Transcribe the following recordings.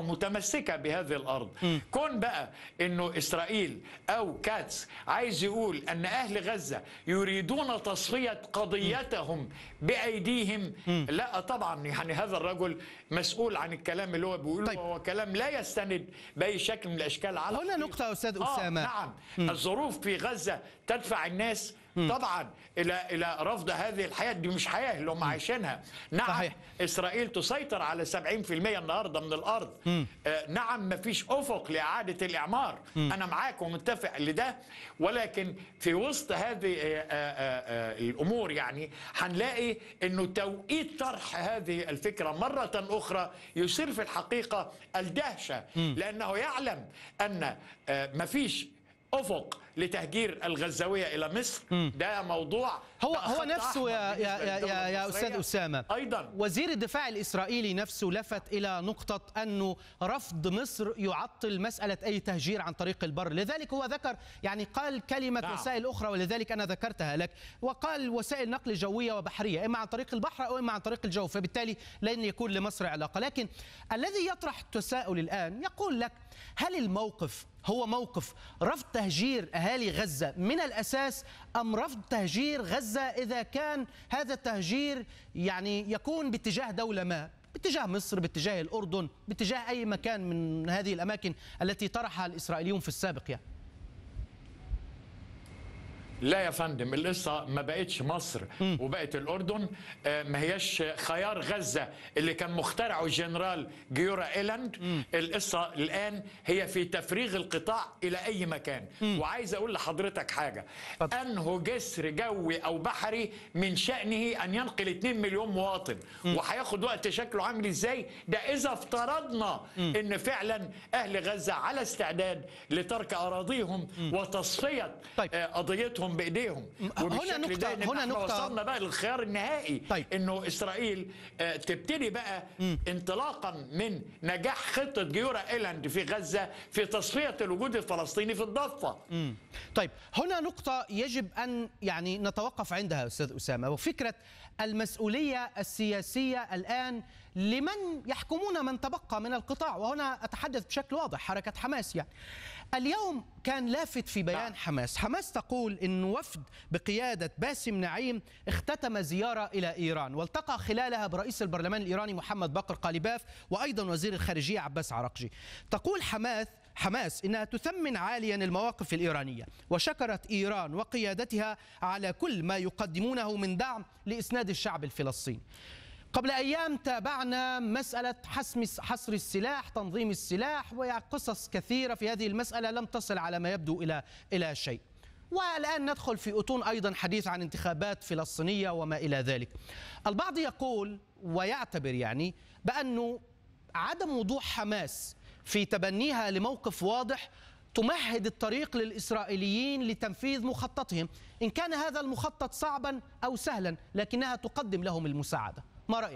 متمسكة بهذه الأرض. كون بقى أنه إسرائيل أو كاتس عايز يقول أن أهل غزة يريدون تصفية قضيتهم بأيديهم، لا طبعا يعني هذا الرجل مسؤول عن الكلام اللي هو بيقوله. طيب. وهو كلام لا يستند بأي شكل من الأشكال على هنا نقطة أستاذ أسامة. نعم. الظروف في غزة تدفع الناس طبعا الى رفض هذه الحياه. دي مش حياه اللي هم عايشينها. نعم. صحيح. اسرائيل تسيطر على 70% النهارده من الارض. نعم، ما فيش افق لاعاده الاعمار. انا معاك ومتفق لده، ولكن في وسط هذه الامور يعني هنلاقي انه توقيت طرح هذه الفكره مره اخرى يثير في الحقيقه الدهشه، لانه يعلم ان ما فيش أفق لتهجير الغزاوية إلى مصر. ده موضوع هو نفسه يا أستاذ أسامة. أيضا وزير الدفاع الإسرائيلي نفسه لفت إلى نقطة أنه رفض مصر يعطل مسألة أي تهجير عن طريق البر، لذلك هو ذكر يعني قال كلمة نعم. وسائل أخرى، ولذلك أنا ذكرتها لك، وقال وسائل نقل جوية وبحرية، إما عن طريق البحر أو إما عن طريق الجو، فبالتالي لن يكون لمصر علاقة. لكن الذي يطرح التساؤل الآن يقول لك هل الموقف هو موقف رفض تهجير أهالي غزة من الأساس، أم رفض تهجير غزة إذا كان هذا التهجير يعني يكون باتجاه دولة ما، باتجاه مصر، باتجاه الأردن، باتجاه أي مكان من هذه الأماكن التي طرحها الإسرائيليون في السابق يعني؟ لا يا فندم، القصة ما بقتش مصر وبقت الأردن. ما هيش خيار غزة اللي كان مخترعه الجنرال جيورا إيلاند. القصة الآن هي في تفريغ القطاع إلى أي مكان. وعايز أقول لحضرتك حاجة، أنه جسر جوي أو بحري من شأنه أن ينقل 2 مليون مواطن، وهياخد وقت شكله عامل إزاي؟ ده إذا افترضنا أن فعلا أهل غزة على استعداد لترك أراضيهم وتصفية قضيتهم بايديهم. هنا نقطة وصلنا بقى للخيار النهائي. طيب. انه اسرائيل تبتدي بقى انطلاقا من نجاح خطة جيورا إيلاند في غزة في تصفية الوجود الفلسطيني في الضفة. طيب، هنا نقطة يجب أن يعني نتوقف عندها أستاذ أسامة، وفكرة المسؤولية السياسية الآن لمن يحكمون من تبقى من القطاع، وهنا أتحدث بشكل واضح حركة حماس. يعني اليوم كان لافت في بيان حماس تقول إن وفد بقيادة باسم نعيم اختتم زيارة إلى إيران، والتقى خلالها برئيس البرلمان الإيراني محمد باقر قاليباف، وأيضا وزير الخارجية عباس عراقجي. تقول حماس إنها تثمن عاليا المواقف الإيرانية، وشكرت إيران وقيادتها على كل ما يقدمونه من دعم لإسناد الشعب الفلسطيني. قبل أيام تابعنا مسألة حصر السلاح، تنظيم السلاح، وقصص كثيرة في هذه المسألة لم تصل على ما يبدو إلى شيء. والآن ندخل في أتون أيضا حديث عن انتخابات فلسطينية وما إلى ذلك. البعض يقول ويعتبر يعني بأنه عدم وضوح حماس في تبنيها لموقف واضح تمهد الطريق للإسرائيليين لتنفيذ مخططهم، إن كان هذا المخطط صعبا أو سهلا، لكنها تقدم لهم المساعدة. ما رأيك؟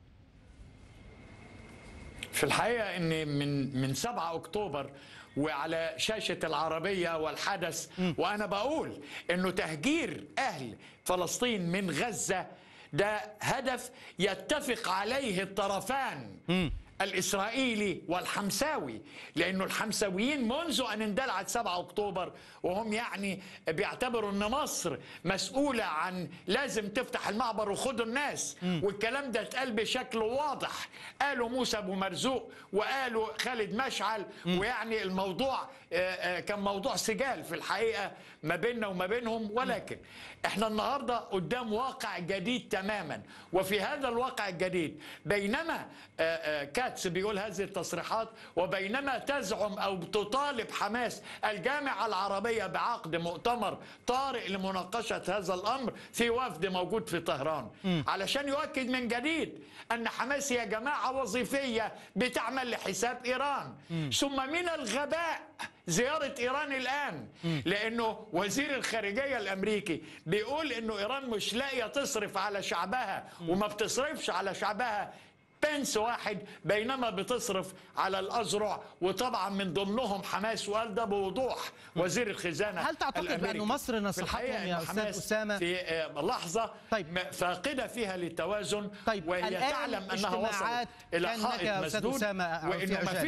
في الحقيقة أن من 7 أكتوبر وعلى شاشة العربية والحدث وأنا بقول أنه تهجير أهل فلسطين من غزة ده هدف يتفق عليه الطرفان، الإسرائيلي والحمساوي، لأنه الحمساويين منذ أن اندلعت 7 أكتوبر وهم يعني بيعتبروا أن مصر مسؤولة عن لازم تفتح المعبر وخدوا الناس، والكلام ده اتقال بشكل واضح. قالوا موسى أبو مرزوق وقالوا خالد مشعل، ويعني الموضوع كان موضوع سجال في الحقيقة ما بيننا وما بينهم. ولكن احنا النهاردة قدام واقع جديد تماما، وفي هذا الواقع الجديد بينما كاتس بيقول هذه التصريحات، وبينما تزعم أو تطالب حماس الجامعة العربية بعقد مؤتمر طارئ لمناقشة هذا الأمر في وفد موجود في طهران علشان يؤكد من جديد أن حماس هي جماعة وظيفية بتعمل لحساب إيران. ثم من الغباء زيارة إيران الآن، لأنه وزير الخارجية الأمريكي بيقول أنه إيران مش لاقية تصرف على شعبها وما بتصرفش على شعبها بنس واحد، بينما بتصرف على الأزرع، وطبعا من ضمنهم حماس. وقال ده بوضوح وزير الخزانة. هل تعتقد بأن مصر نصحتهم يا أستاذ أسامة في لحظة فاقدة فيها للتوازن؟ وهي تعلم أنها وصلت إلى حائط مسدود، وإنه